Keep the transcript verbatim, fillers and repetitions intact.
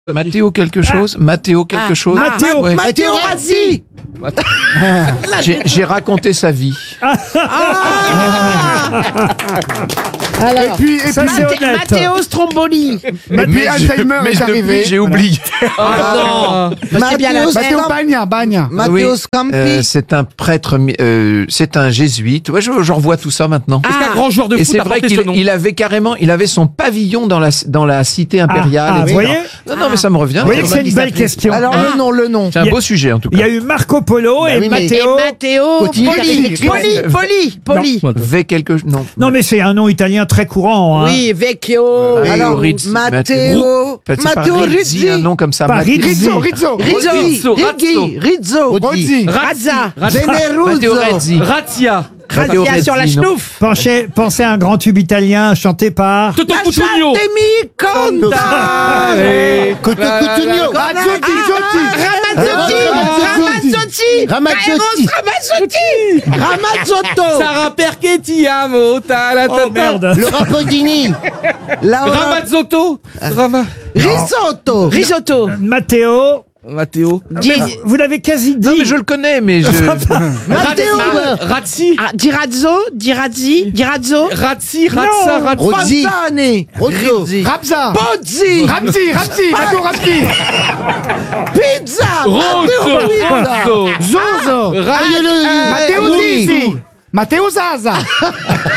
Matteo quelque chose, Matteo quelque Ah. chose. Ah. Ouais. Ma- Matteo Razzi. J'ai j'ai raconté sa vie. Et puis, et Ça, puis, c'est honnête. Matteo Stromboli. et puis Alzheimer mais est arrivé. depuis, j'ai oublié. Ah non. C'est bien la Matteo scène. Bagna, Bagna. Oui, Matteo Scampi. euh, c'est un prêtre, mi- euh, c'est un jésuite. Ouais, je, je revois tout ça maintenant. Ah. C'est un grand joueur de Et foot c'est a vrai porté qu'il ce nom. il avait carrément, il avait son pavillon dans la dans la cité impériale. Ah, ah, et vous cetera. voyez Non, non, mais ça me revient. Vous voyez que c'est une belle question. Alors le nom, le nom. C'est un beau sujet en tout Il y cas. a eu Marco Polo et oui, mais- Matteo. Et Matteo Continue, Poli. continue. Poli. Poli. Poli. V quelque non. Non, mais c'est un nom italien très courant. Hein. Oui, Vecchio. Ah, Alors, Rizzi, Matteo, Peut-être c'est pas Matteo Rizzi, Rizzi. un nom comme ça. Pas Matteo- Rizzi. Rizzo, Rizzo. Rizzo, Righi, Rizzo, Rozzi. Razza. Matteo Generuzzo. Rezzi. Razzia. Matteo Razia sur la Rezzi, non. schnouf. Pensez, pensez à un grand tube italien chanté par. Toto Cutugno. Lasciatemi contare. Cutugno. Razzotti, Zotti. Ramazzotti. Ramazzotti. Ramazzotti. Ramazzotti. Ramazzotti. Ramazzotto. Sarah Perchetti, amo, ta la ta Oh merde. Le Rapodini. Laura. Ramazzotto. Rama. Risotto. Risotto. Matteo. Matteo. Di- Vous l'avez quasi dit. Non mais je le connais, mais je. Matteo. Razzi. Ah, Dirazzo. Dirazzi. Dirazzo. Razzi, Razza, Razza. Rozzi. Fontane. Rozzo. Rabza. Pozzi. Ramzi, Ramzi, Matteo Ramzi. Pizza. Matteo Rosso. Pizza. Rosso. Zozo. Ra- Matteo Ruzzi. Zizzi. Matteo Zaza.